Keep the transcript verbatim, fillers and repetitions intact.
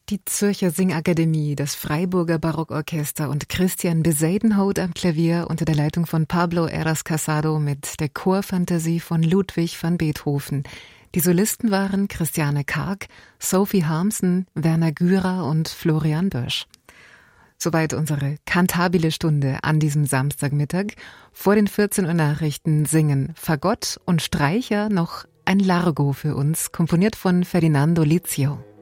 Die Zürcher Singakademie, das Freiburger Barockorchester und Christian Besadenhout am Klavier unter der Leitung von Pablo Eras Casado mit der Chorfantasie von Ludwig van Beethoven. Die Solisten waren Christiane Karg, Sophie Harmsen, Werner Gürer und Florian Bösch. Soweit unsere kantabile Stunde an diesem Samstagmittag. Vor den vierzehn Uhr Nachrichten singen Fagott und Streicher noch ein Largo für uns, komponiert von Ferdinando Lizio.